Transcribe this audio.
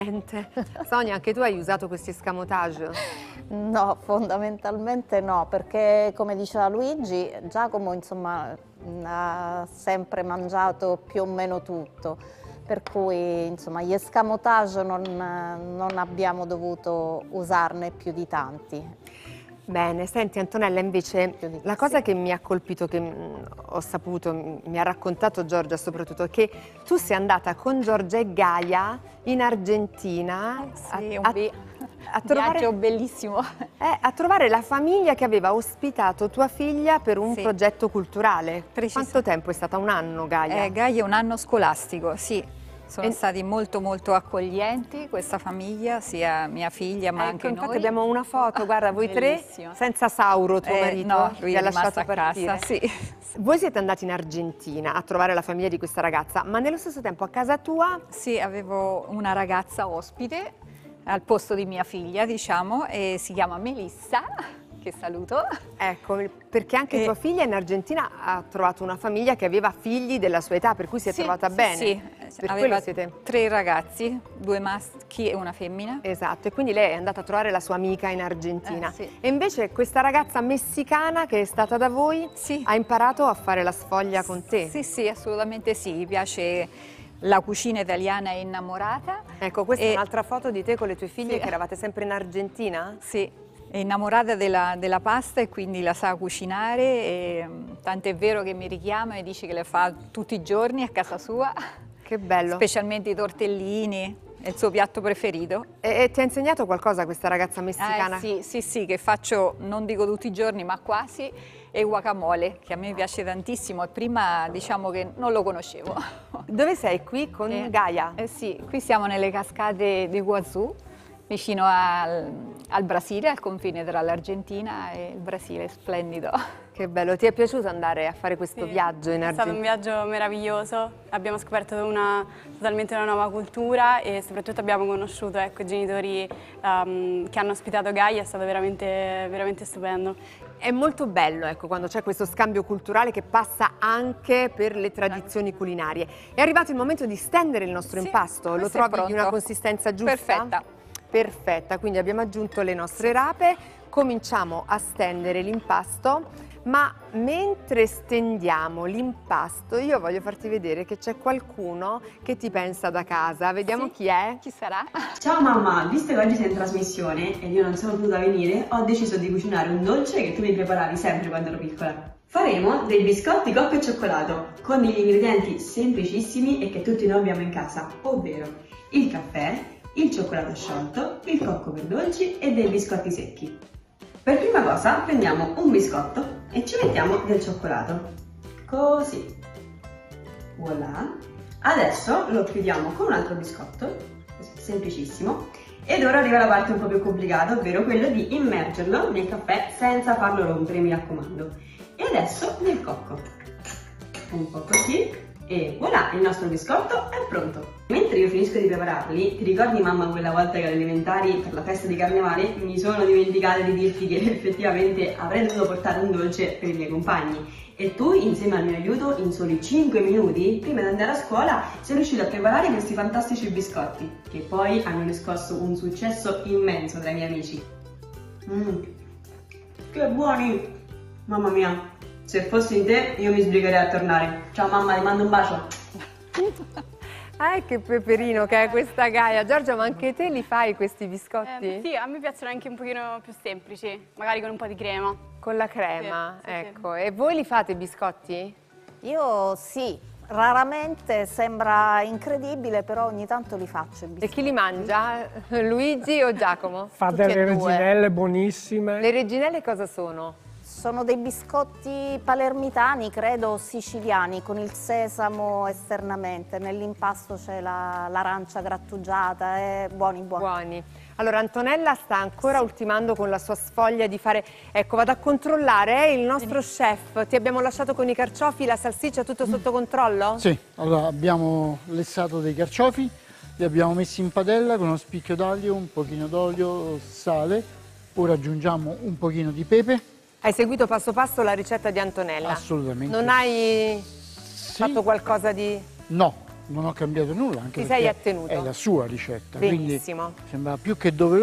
Sonia, anche tu hai usato questi escamotage? No, fondamentalmente no, perché come diceva Luigi, Giacomo insomma ha sempre mangiato più o meno tutto, per cui insomma gli escamotage non abbiamo dovuto usarne più di tanti. Bene, senti Antonella, invece la cosa che mi ha colpito, che ho saputo, mi ha raccontato Giorgia soprattutto, è che tu sei andata con Giorgia e Gaia in Argentina Sì, a trovare, viaggio bellissimo. a trovare la famiglia che aveva ospitato tua figlia per un Sì. progetto culturale. Preciso. Quanto tempo è stata? Un anno, Gaia? Gaia è un anno scolastico, sì. Sono E- stati molto accoglienti questa famiglia, sia mia figlia ma anche infatti noi. abbiamo una foto, guarda, voi tre, Bellissimo. senza Sauro, tuo marito, No, lui vi è ha lasciato rimasto a partire. casa, sì. Voi siete andati in Argentina a trovare la famiglia di questa ragazza, ma nello stesso tempo a casa tua. Sì, avevo una ragazza ospite al posto di mia figlia, diciamo, e si chiama Melissa, che saluto. Ecco, perché anche tua figlia in Argentina ha trovato una famiglia che aveva figli della sua età, per cui si è trovata bene. Sì, Per aveva quello siete... 3 ragazzi, 2 maschi e una femmina. Esatto, e quindi lei è andata a trovare la sua amica in Argentina. Sì. E invece questa ragazza messicana che è stata da voi Sì. ha imparato a fare la sfoglia con te. Sì, sì, assolutamente sì, mi piace la cucina italiana, è innamorata. Ecco, questa è E- un'altra foto di te con le tue figlie Sì. che eravate sempre in Argentina? Sì, è innamorata della pasta e quindi la sa cucinare, e, tant'è vero che mi richiama e dice che le fa tutti i giorni a casa sua, Che bello. specialmente i tortellini, è il suo piatto preferito. E ti ha insegnato qualcosa questa ragazza messicana? Sì, che faccio, non dico tutti i giorni, ma quasi, e guacamole, che a me piace tantissimo e prima diciamo che non lo conoscevo. Dove sei? Qui con Gaia? Sì, qui siamo nelle cascate di Iguazú, vicino al Brasile, al confine tra l'Argentina e il Brasile, splendido. Che bello, ti è piaciuto andare a fare questo viaggio in È stato Argentina? un viaggio meraviglioso, abbiamo scoperto totalmente una nuova cultura e soprattutto abbiamo conosciuto i genitori che hanno ospitato Gaia, è stato veramente stupendo. È molto bello, ecco, quando c'è questo scambio culturale che passa anche per le tradizioni culinarie. È arrivato il momento di stendere il nostro impasto, lo questo è trovi di pronto. una consistenza giusta? Perfetta. Perfetta, quindi abbiamo aggiunto le nostre rape, cominciamo a stendere l'impasto, ma mentre stendiamo l'impasto io voglio farti vedere che c'è qualcuno che ti pensa da casa, vediamo chi è? Chi sarà? Ciao mamma, visto che oggi sei in trasmissione ed io non sono potuta venire, ho deciso di cucinare un dolce che tu mi preparavi sempre quando ero piccola. Faremo dei biscotti cocco e cioccolato con degli ingredienti semplicissimi e che tutti noi abbiamo in casa, ovvero il caffè, il cioccolato sciolto, il cocco per dolci e dei biscotti secchi. Per prima cosa prendiamo un biscotto e ci mettiamo del cioccolato, così. Voilà. Adesso lo chiudiamo con un altro biscotto, così, semplicissimo. Ed ora arriva la parte un po' più complicata, ovvero quello di immergerlo nel caffè senza farlo rompere, mi raccomando. E adesso nel cocco. Un po' così. E voilà, il nostro biscotto è pronto. Mentre io finisco di prepararli, ti ricordi mamma quella volta che alle elementari per la festa di carnevale mi sono dimenticata di dirti che effettivamente avrei dovuto portare un dolce per i miei compagni e tu insieme al mio aiuto in soli 5 minuti prima di andare a scuola sei riuscito a preparare questi fantastici biscotti che poi hanno riscosso un successo immenso tra i miei amici. Che buoni! Mamma mia! Se fossi in te, io mi sbrigherei a tornare. Ciao mamma, ti mando un bacio. Che peperino che è questa Gaia. Giorgia, ma anche te li fai questi biscotti? Sì, a me piacciono anche un pochino più semplici, magari con un po' di crema. Con la crema, Sì, sì, ecco. E voi li fate i biscotti? Io sì, raramente, sembra incredibile, però ogni tanto li faccio. E chi li mangia? Luigi o Giacomo? Fa Tutti e delle due. reginelle buonissime. Le reginelle cosa sono? Sono dei biscotti palermitani, credo siciliani, con il sesamo esternamente. Nell'impasto c'è l'arancia grattugiata, buoni, buoni. Buoni. Allora Antonella sta ancora ultimando con la sua sfoglia di fare... Ecco, vado a controllare, il nostro chef, ti abbiamo lasciato con i carciofi, la salsiccia, tutto sotto controllo? Sì, allora abbiamo lessato dei carciofi, li abbiamo messi in padella con uno spicchio d'aglio, un pochino d'olio, sale, ora aggiungiamo un pochino di pepe. Hai seguito passo passo la ricetta di Antonella? Assolutamente. Non hai Sì. fatto qualcosa di... No, non ho cambiato nulla, anche Ti perché sei attenuto. è la sua ricetta, Benissimo. quindi sembra più che doveroso.